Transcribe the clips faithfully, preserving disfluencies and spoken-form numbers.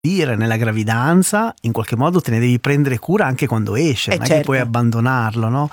dire nella gravidanza, in qualche modo te ne devi prendere cura anche quando esce, eh non è certo. che puoi abbandonarlo, no?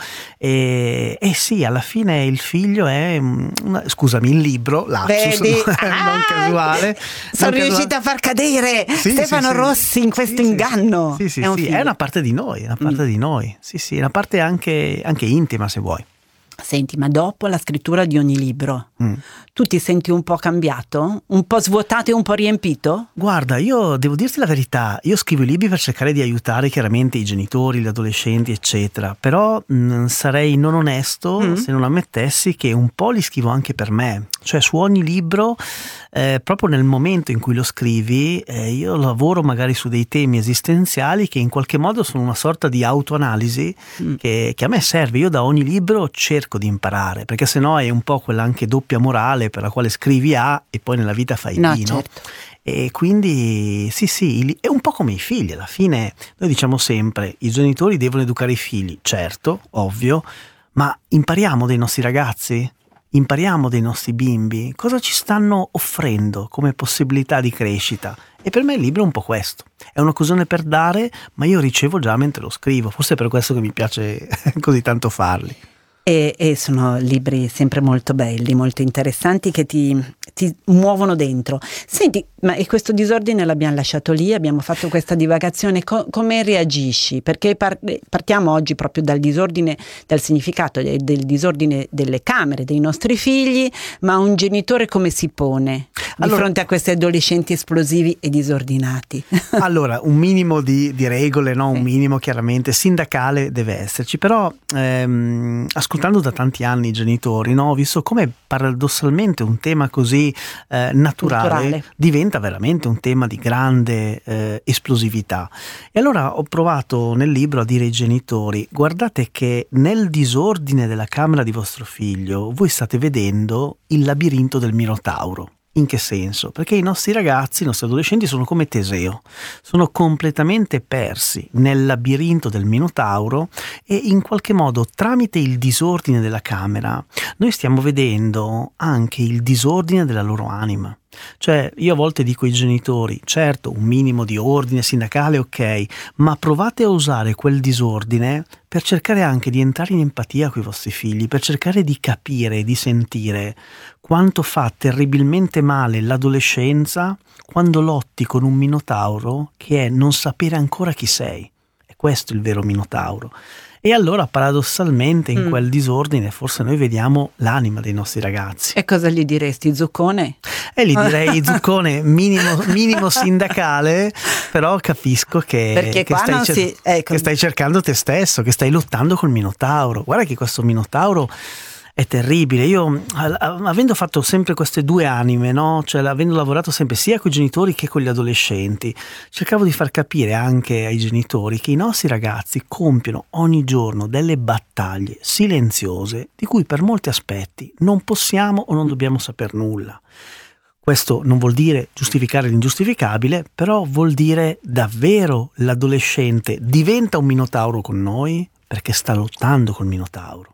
E, e sì, alla fine il figlio è una, scusami, il libro, lapsus, Vedi? no? Ah, non casuale. Sono non riuscita casuale. a far cadere sì, Stefano sì, sì. Rossi in questo sì, inganno. Sì, sì, è, un sì, è una parte di noi, è una parte mm. di noi. Sì, sì, una parte anche, anche intima, se vuoi. Senti, ma dopo la scrittura di ogni libro, mm. tu ti senti un po' cambiato? Un po' svuotato e un po' riempito? Guarda, io devo dirti la verità, io scrivo i libri per cercare di aiutare chiaramente i genitori, gli adolescenti, eccetera, però mh, sarei non onesto mm. se non ammettessi che un po' li scrivo anche per me, cioè su ogni libro, eh, proprio nel momento in cui lo scrivi, eh, io lavoro magari su dei temi esistenziali che in qualche modo sono una sorta di autoanalisi mm. che, che a me serve. Io da ogni libro cerco di imparare, perché sennò è un po' quella anche doppia morale per la quale scrivi A e poi nella vita fai no, B, no? Certo. E quindi sì sì, è un po' come i figli, alla fine noi diciamo sempre i genitori devono educare i figli, certo, ovvio, ma impariamo dai nostri ragazzi, impariamo dai nostri bimbi, cosa ci stanno offrendo come possibilità di crescita. E per me il libro è un po' questo, è un'occasione per dare, ma io ricevo già mentre lo scrivo, forse è per questo che mi piace così tanto farli. E, e sono libri sempre molto belli, molto interessanti, che ti, ti muovono dentro. Senti, ma e questo disordine l'abbiamo lasciato lì, abbiamo fatto questa divagazione, co- come reagisci? Perché par- partiamo oggi proprio dal disordine, dal significato del, del disordine delle camere dei nostri figli, ma un genitore come si pone di allora, fronte a questi adolescenti esplosivi e disordinati? Allora, un minimo di, di regole, no? Un sì. minimo chiaramente sindacale deve esserci, però ehm, ascoltando da tanti anni i genitori, no? Ho visto come paradossalmente un tema così eh, naturale, naturale diventa veramente un tema di grande eh, esplosività. E allora ho provato nel libro a dire ai genitori: guardate che nel disordine della camera di vostro figlio voi state vedendo il labirinto del Minotauro. In che senso? Perché i nostri ragazzi, i nostri adolescenti sono come Teseo, sono completamente persi nel labirinto del Minotauro e in qualche modo tramite il disordine della camera noi stiamo vedendo anche il disordine della loro anima. Cioè io a volte dico ai genitori: certo, un minimo di ordine sindacale ok, ma provate a usare quel disordine per cercare anche di entrare in empatia con i vostri figli, per cercare di capire e di sentire quanto fa terribilmente male l'adolescenza quando lotti con un minotauro che è non sapere ancora chi sei. È questo il vero minotauro. E allora paradossalmente in mm. quel disordine forse noi vediamo l'anima dei nostri ragazzi. E cosa gli diresti, zuccone? E gli direi zuccone minimo, minimo sindacale, però capisco che, che, stai cer- si, ecco. che stai cercando te stesso, che stai lottando col minotauro. Guarda che questo minotauro è terribile. Io, avendo fatto sempre queste due anime, no? Cioè avendo lavorato sempre sia con i genitori che con gli adolescenti, cercavo di far capire anche ai genitori che i nostri ragazzi compiono ogni giorno delle battaglie silenziose di cui per molti aspetti non possiamo o non dobbiamo saper nulla. Questo non vuol dire giustificare l'ingiustificabile, però vuol dire davvero l'adolescente diventa un minotauro con noi perché sta lottando col minotauro.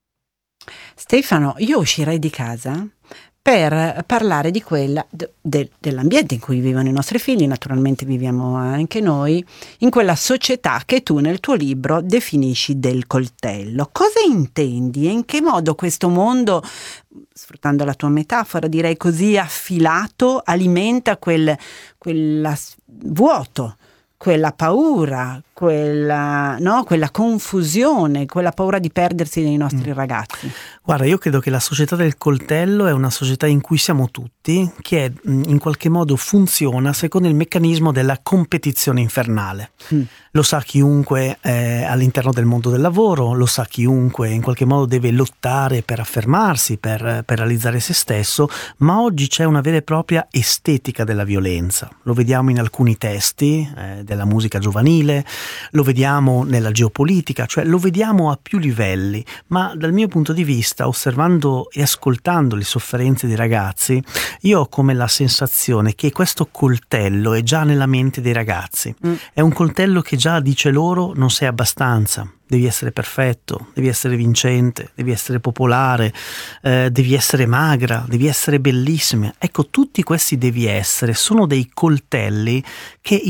Stefano, io uscirei di casa per parlare di quella de, de, dell'ambiente in cui vivono i nostri figli, naturalmente viviamo anche noi, in quella società che tu nel tuo libro definisci del coltello. Cosa intendi e in che modo questo mondo, sfruttando la tua metafora, direi così affilato, alimenta quel quella vuoto, quella paura, quella, no, quella confusione, quella paura di perdersi nei nostri mm. ragazzi? Guarda, io credo che la società del coltello è una società in cui siamo tutti, che in qualche modo funziona secondo il meccanismo della competizione infernale. Mm. Lo sa chiunque eh, all'interno del mondo del lavoro, lo sa chiunque in qualche modo deve lottare per affermarsi, per, per realizzare se stesso, ma oggi c'è una vera e propria estetica della violenza. Lo vediamo in alcuni testi eh, della musica giovanile, lo vediamo nella geopolitica, cioè lo vediamo a più livelli, ma dal mio punto di vista, osservando e ascoltando le sofferenze dei ragazzi, io ho come la sensazione che questo coltello è già nella mente dei ragazzi, mm. è un coltello che già dice loro: non sei abbastanza, devi essere perfetto, devi essere vincente, devi essere popolare, eh, devi essere magra, devi essere bellissima. Ecco, tutti questi devi essere sono dei coltelli che